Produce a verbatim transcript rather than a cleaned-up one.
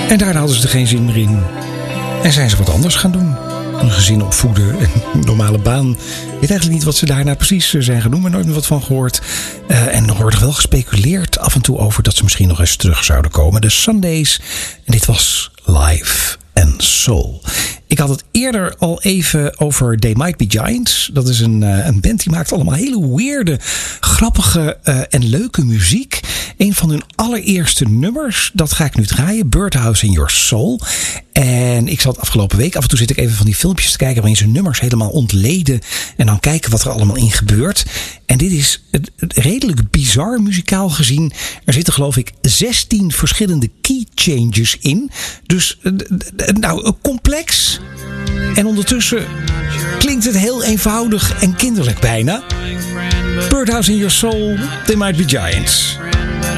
En daarna hadden ze er geen zin meer in. En zijn ze wat anders gaan doen. Een gezin opvoeden, een normale baan. Ik weet eigenlijk niet wat ze daarna precies zijn gaan doen, maar nooit meer wat van gehoord. Uh, en er wordt wel gespeculeerd af en toe over dat ze misschien nog eens terug zouden komen. De Sundays. En dit was Live and Soul. Ik had het eerder al even over They Might Be Giants. Dat is een, uh, een band die maakt allemaal hele weirde, grappige uh, en leuke muziek. Een van hun allereerste nummers, dat ga ik nu draaien. Birdhouse in Your Soul. En ik zat afgelopen week, af en toe zit ik even van die filmpjes te kijken waarin ze nummers helemaal ontleden. En dan kijken wat er allemaal in gebeurt. En dit is redelijk bizar muzikaal gezien. Er zitten geloof ik zestien verschillende key changes in. Dus nou, complex. En ondertussen klinkt het heel eenvoudig en kinderlijk bijna. Birdhouse in Your Soul, They Might Be Giants.